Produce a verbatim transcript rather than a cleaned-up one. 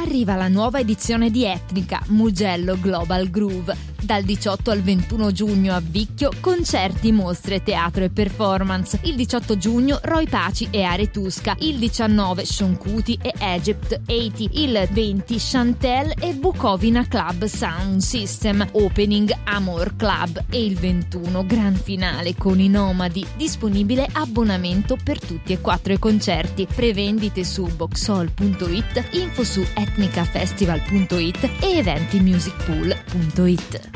arriva la nuova edizione di Etnica, Mugello Global Groove. Dal diciotto al ventuno giugno a Vicchio, concerti, mostre, teatro e performance. Il diciotto giugno Roy Paci e Aretusca. Il diciannove Sean Kuti e Egypt ottanta. Il venti Chantel e Bukovina Club Sound System. Opening Amor Club. E il ventuno gran finale con i Nomadi. Disponibile abbonamento per tutti e quattro i concerti. Prevendite su boxhall punto it, info su etnicafestival punto it e eventimusicpool punto it.